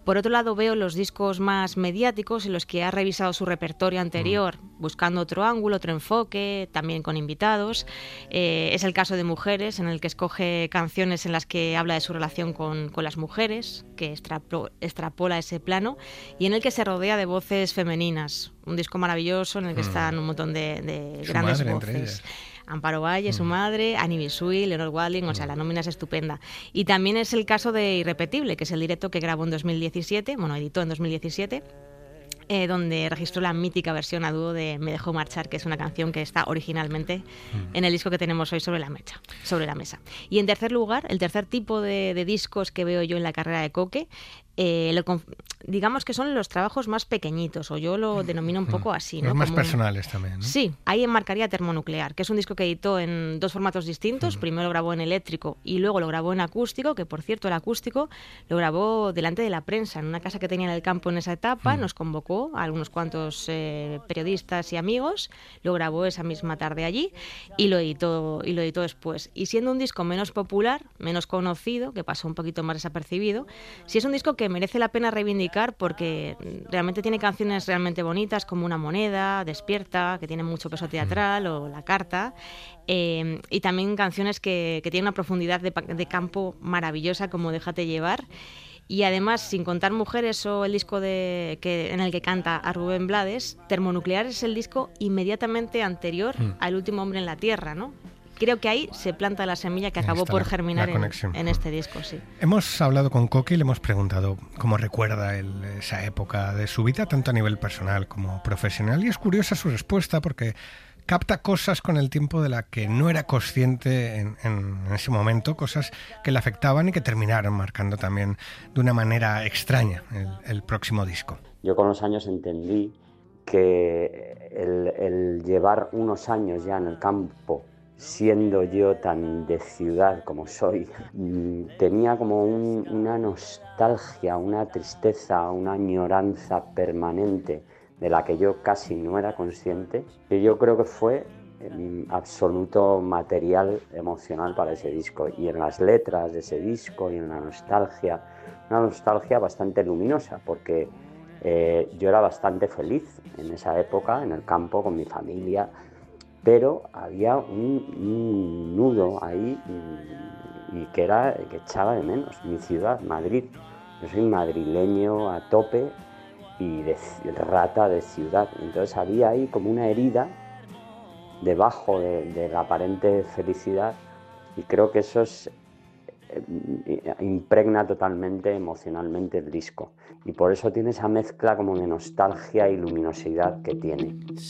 Por otro lado, veo los discos más mediáticos en los que ha revisado su repertorio anterior, buscando otro ángulo, otro enfoque, también con invitados. Es el caso de Mujeres, en el que escoge canciones en las que habla de su relación con las mujeres, que extrapola ese plano, y en el que se rodea de voces femeninas. Un disco maravilloso en el que están un montón de Su grandes madre, entre voces. ellas. Amparo Valle, su madre, Annie Bisui, Leonor Walding, o sea, la nómina es estupenda. Y también es el caso de Irrepetible, que es el directo que grabó en 2017, bueno, editó en 2017, donde registró la mítica versión a dúo de Me dejó marchar, que es una canción que está originalmente en el disco que tenemos hoy sobre la mesa. Y en tercer lugar, el tercer tipo de discos que veo yo en la carrera de Coque, digamos que son los trabajos más pequeñitos, o yo lo denomino un poco así, ¿no? Los más Como personales también, ¿no? Sí, ahí enmarcaría Termonuclear, que es un disco que editó en dos formatos distintos. Primero lo grabó en eléctrico y luego lo grabó en acústico, que por cierto el acústico lo grabó delante de la prensa, en una casa que tenía en el campo en esa etapa. Nos convocó a algunos cuantos periodistas y amigos, lo grabó esa misma tarde allí y lo editó después. Y siendo un disco menos popular, menos conocido, que pasó un poquito más desapercibido, sí es un disco que merece la pena reivindicar porque realmente tiene canciones realmente bonitas, como Una moneda, Despierta, que tiene mucho peso teatral, o La carta, y también canciones que tienen una profundidad de campo maravillosa, como Déjate llevar. Y además, sin contar Mujeres o el disco en el que canta a Rubén Blades, Termonuclear es el disco inmediatamente anterior al Último hombre en la Tierra, ¿no? Creo que ahí se planta la semilla que acabó por germinar en este disco, sí. Hemos hablado con Coque y le hemos preguntado cómo recuerda esa época de su vida, tanto a nivel personal como profesional. Y es curiosa su respuesta porque capta cosas con el tiempo de la que no era consciente en ese momento, cosas que le afectaban y que terminaron marcando también de una manera extraña el próximo disco. Yo con los años entendí que el llevar unos años ya en el campo, siendo yo tan de ciudad como soy, tenía como una nostalgia, una tristeza, una añoranza permanente de la que yo casi no era consciente, que yo creo que fue absoluto material emocional para ese disco. Y en las letras de ese disco y en la nostalgia, una nostalgia bastante luminosa, porque yo era bastante feliz en esa época, en el campo, con mi familia, pero había un nudo ahí y que echaba de menos mi ciudad, Madrid. Yo soy madrileño a tope y de rata de ciudad, entonces había ahí como una herida debajo de la aparente felicidad, y creo que eso impregna totalmente emocionalmente el disco, y por eso tiene esa mezcla como de nostalgia y luminosidad que tiene.